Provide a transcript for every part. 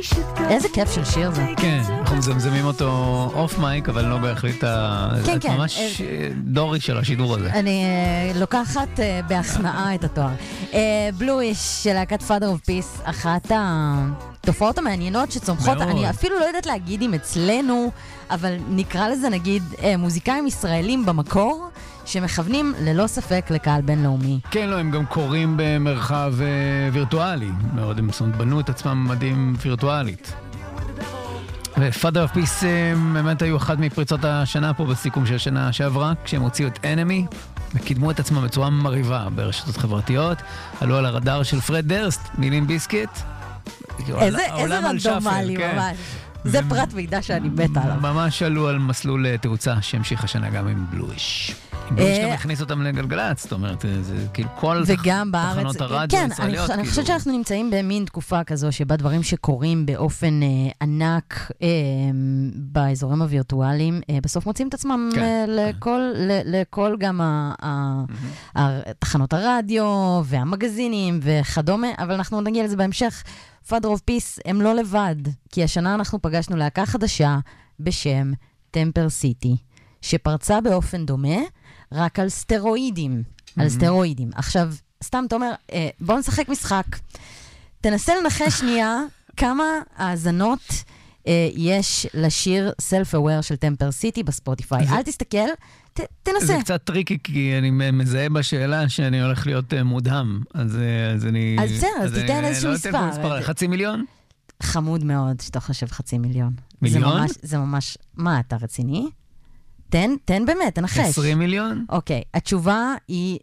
איזה כיף של שיר זה. כן, אנחנו מזמזמים אותו אוף מייק, אבל לא בהחליט את ממש דורי של השידור הזה. אני לוקחת בהכנעה את התואר. בלואיש של להקת Father of Peace, אחת התופעות המעניינות שצומחות, אני אפילו לא יודעת להגיד אם אצלנו, אבל נקרא לזה נגיד מוזיקאים ישראלים במקור, שמכוונים ללא ספק לקהל בינלאומי. כן, לא, הם גם קוראים במרחב וירטואלי. מאוד, הם בנו את עצמם מדהים וירטואלית. ו-Father of Peace באמת היו אחת מפריצות השנה פה בסיכום של השנה שעברה, כשהם הוציאו את Enemy, וקידמו את עצמם בצורה מרהיבה ברשתות חברתיות, עלו על הרדאר של פרד דרסט, מילים ביסקיט. איזה רנדומלי ממש. זה פרט מידע שאני מתה עליו. ממש עלו על מסלול תאוצה שהמשיך השנה גם עם בלואיש. בלואיש גם הכניס אותם לגלגלצ, זאת אומרת, זה כאילו כל תחנות הרדיו הישראליות. כן, אני חושבת שאנחנו נמצאים במין תקופה כזו, שבה דברים שקורים באופן ענק באזורים הווירטואליים, בסוף מוצאים את עצמם לכל גם תחנות הרדיו והמגזינים וכדומה, אבל אנחנו נגיע לזה בהמשך. Father of Peace הם לא לבד, כי השנה אנחנו פגשנו להקה חדשה בשם טמפר סיטי, שפרצה באופן דומה, רק על סטרואידים. על סטרואידים. עכשיו, סתם, תומר, בואו נשחק משחק. תנסה לנחש שנייה כמה האזנות יש לשיר Self-Aware של טמפר סיטי בספוטיפיי. אל תסתכל, תנסה. זה קצת טריקי, כי אני מזהה בשאלה שאני הולך להיות מודהם. אז אני... אז בסדר, אז תיתן איזשהו מספר. לא אתן פה מספר, 500,000? חמוד מאוד שאתה חושב 500,000. מיליון? זה ממש... מה, אתה רציני? תן באמת, תנחש. 20 מיליון? אוקיי, התשובה היא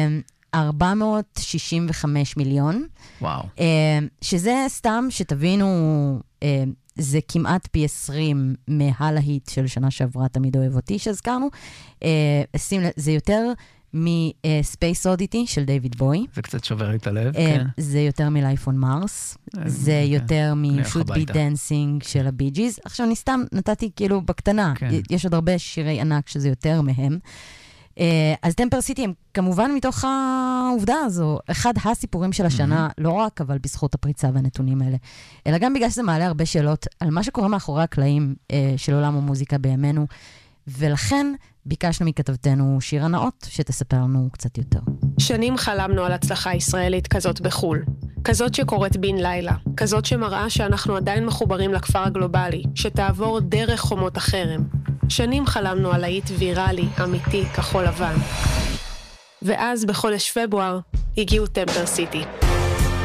465 מיליון. וואו. שזה סתם שתבינו, זה כמעט פי 20 מהלהיט של שנה שעברה, תמיד אוהב אותי, שהזכרנו. זה יותר מספייס אודיטי של דיוויד בוי. זה קצת שובר לי את הלב, כן. זה יותר מלייף און מרס. זה יותר מ-Should Be Dancing של הבי ג'יז. עכשיו אני סתם נתתי כאילו בקטנה. יש עוד הרבה שירי ענק שזה יותר מהם. אז טמפר סיטי הם כמובן מתוך העובדה הזו, אחד הסיפורים של השנה, לא רק אבל בזכות הפריצה והנתונים האלה, אלא גם בגלל שזה מעלה הרבה שאלות על מה שקורה מאחורי הקלעים של עולם המוזיקה בימינו, ולכן ביקשנו מכתבתנו שירה נאות שתספר לנו קצת יותר. שנים חלמנו על הצלחה ישראלית כזאת בחול, כזאת שקורית בין לילה, כזאת שמראה שאנחנו עדיין מחוברים לכפר הגלובלי, שתעבור דרך חומות החרם. שנים חלמנו על להיט ויראלי, אמיתי, כחול לבן. ואז בחודש פברואר הגיעו טמפר סיטי.